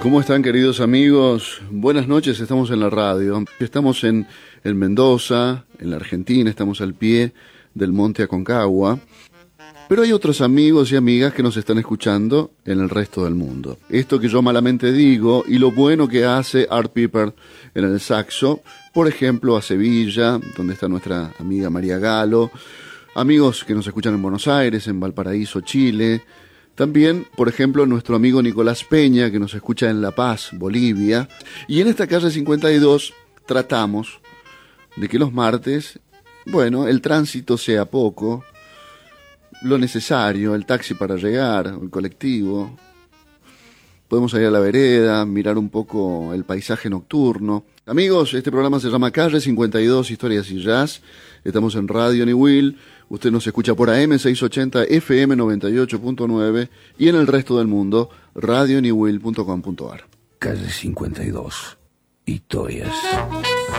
¿Cómo están, queridos amigos? Buenas noches, estamos en la radio. Estamos en Mendoza, en la Argentina, estamos al pie del Monte Aconcagua. Pero hay otros amigos y amigas que nos están escuchando en el resto del mundo. Esto que yo malamente digo y lo bueno que hace Art Piper en el saxo, por ejemplo, a Sevilla, donde está nuestra amiga María Galo, amigos que nos escuchan en Buenos Aires, en Valparaíso, Chile. También, por ejemplo, nuestro amigo Nicolás Peña, que nos escucha en La Paz, Bolivia. Y en esta calle 52 tratamos de que los martes, bueno, el tránsito sea poco, lo necesario, el taxi para llegar, el colectivo. Podemos salir a la vereda, mirar un poco el paisaje nocturno. Amigos, este programa se llama Calle 52, Historias y Jazz. Estamos en Radio Niwil. Usted nos escucha por AM 680, FM 98.9 y en el resto del mundo, radioniwil.com.ar. Calle 52, Historias.